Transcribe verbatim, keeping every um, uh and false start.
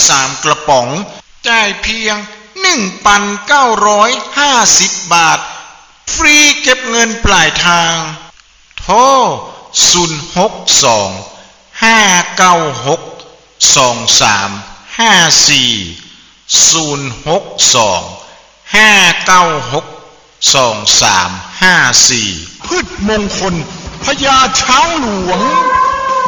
สามกระป๋องจ่ายเพียง หนึ่งพันเก้าร้อยห้าสิบ บาทฟรีเก็บเงินปลายทางโทรศูนย์ หก สอง ห้า เก้า หก สอง สาม ห้า สี่ ศูนย์ หก สอง ห้า เก้า หก สอง สาม ห้า สี่พืชมงคลพญาช้างหลวง